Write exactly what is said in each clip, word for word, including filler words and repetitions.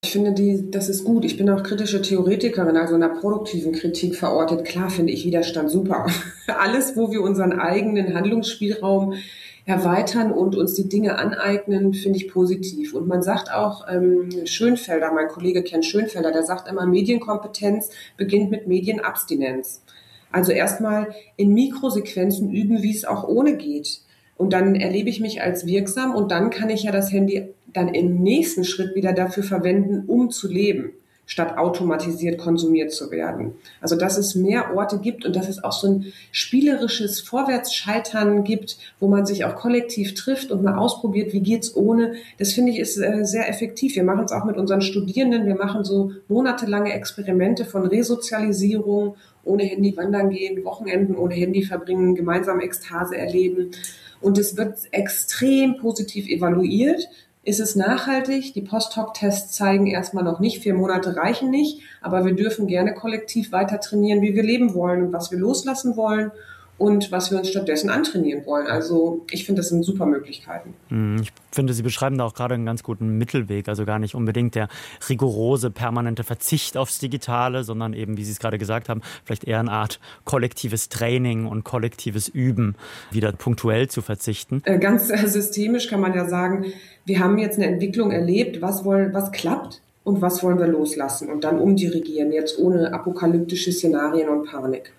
Ich finde, die, das ist gut. Ich bin auch kritische Theoretikerin, also in der produktiven Kritik verortet. Klar finde ich Widerstand super. Alles, wo wir unseren eigenen Handlungsspielraum erweitern und uns die Dinge aneignen, finde ich positiv. Und man sagt auch, ähm, Schönfelder, mein Kollege kennt Schönfelder, der sagt immer, Medienkompetenz beginnt mit Medienabstinenz. Also erstmal in Mikrosequenzen üben, wie es auch ohne geht. Und dann erlebe ich mich als wirksam und dann kann ich ja das Handy dann im nächsten Schritt wieder dafür verwenden, um zu leben, statt automatisiert konsumiert zu werden. Also dass es mehr Orte gibt und dass es auch so ein spielerisches Vorwärtsscheitern gibt, wo man sich auch kollektiv trifft und mal ausprobiert, wie geht's ohne. Das finde ich ist äh, sehr effektiv. Wir machen es auch mit unseren Studierenden. Wir machen so monatelange Experimente von Resozialisierung, ohne Handy wandern gehen, Wochenenden ohne Handy verbringen, gemeinsam Ekstase erleben. Und es wird extrem positiv evaluiert. Ist es nachhaltig? Die Post-Hoc-Tests zeigen erstmal noch nicht, vier Monate reichen nicht, aber wir dürfen gerne kollektiv weiter trainieren, wie wir leben wollen und was wir loslassen wollen und was wir uns stattdessen antrainieren wollen. Also ich finde, das sind super Möglichkeiten. Ich finde, Sie beschreiben da auch gerade einen ganz guten Mittelweg, also gar nicht unbedingt der rigorose, permanente Verzicht aufs Digitale, sondern eben, wie Sie es gerade gesagt haben, vielleicht eher eine Art kollektives Training und kollektives Üben, wieder punktuell zu verzichten. Ganz systemisch kann man ja sagen, wir haben jetzt eine Entwicklung erlebt, was wollen, was klappt und was wollen wir loslassen und dann umdirigieren, jetzt ohne apokalyptische Szenarien und Panik.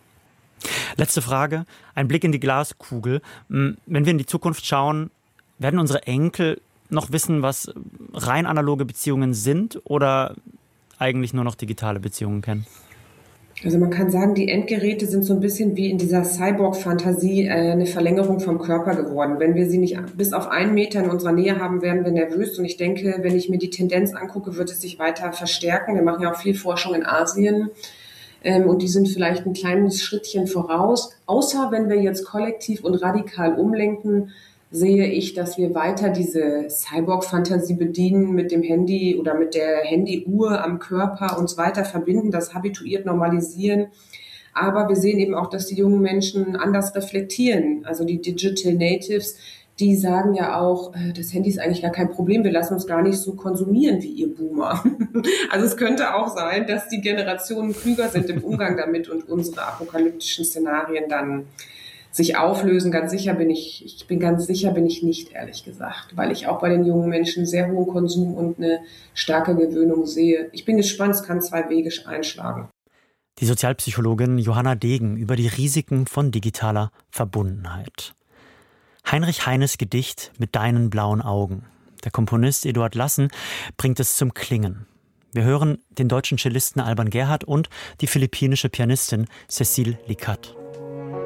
Letzte Frage, ein Blick in die Glaskugel. Wenn wir in die Zukunft schauen, werden unsere Enkel noch wissen, was rein analoge Beziehungen sind oder eigentlich nur noch digitale Beziehungen kennen? Also man kann sagen, die Endgeräte sind so ein bisschen wie in dieser Cyborg-Fantasie äh, eine Verlängerung vom Körper geworden. Wenn wir sie nicht bis auf einen Meter in unserer Nähe haben, werden wir nervös. Und ich denke, wenn ich mir die Tendenz angucke, wird es sich weiter verstärken. Wir machen ja auch viel Forschung in Asien. Ähm, und die sind vielleicht ein kleines Schrittchen voraus. Außer wenn wir jetzt kollektiv und radikal umlenken, sehe ich, dass wir weiter diese Cyborg-Fantasie bedienen mit dem Handy oder mit der Handyuhr am Körper, uns weiter verbinden, das habituiert normalisieren. Aber wir sehen eben auch, dass die jungen Menschen anders reflektieren. Also die Digital Natives, die sagen ja auch, das Handy ist eigentlich gar kein Problem, wir lassen uns gar nicht so konsumieren wie ihr Boomer. Also es könnte auch sein, dass die Generationen klüger sind im Umgang damit und unsere apokalyptischen Szenarien dann sich auflösen. Ganz sicher bin ich, ich bin ganz sicher bin ich nicht, ehrlich gesagt, weil ich auch bei den jungen Menschen sehr hohen Konsum und eine starke Gewöhnung sehe. Ich bin gespannt, es kann zwei Wege einschlagen. Die Sozialpsychologin Johanna Degen über die Risiken von digitaler Verbundenheit. Heinrich Heines Gedicht Mit deinen blauen Augen. Der Komponist Eduard Lassen bringt es zum Klingen. Wir hören den deutschen Cellisten Alban Gerhardt und die philippinische Pianistin Cecile Licat.